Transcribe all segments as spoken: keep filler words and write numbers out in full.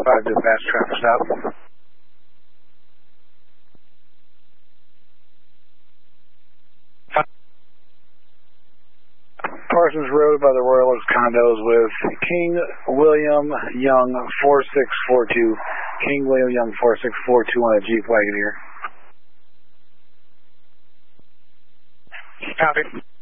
five dispatch, traffic stop. Parsons Road by the Royal Oaks condos with King William Young four six four two. King William Young four six four two on a Jeep Wagoneer. Copy.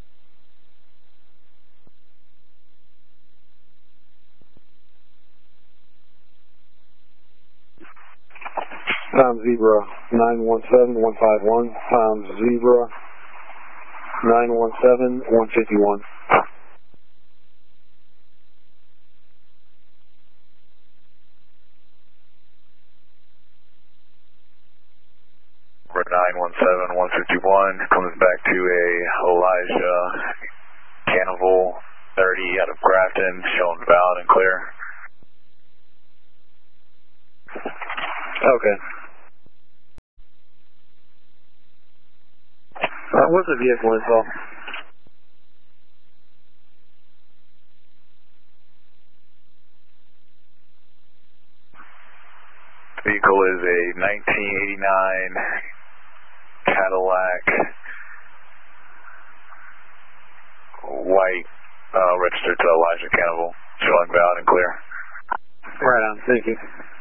Tom Zebra nine one seven one five one. Tom Zebra nine one seven one fifty one. nine one seven one fifty one comes back to a Elijah Carnival thirty out of Grafton, showing valid and clear. Okay. Uh, what's the vehicle info? Vehicle is a nineteen eighty-nine Cadillac white, uh, registered to Elijah Carnival, showing valid and clear. Right on, thank you.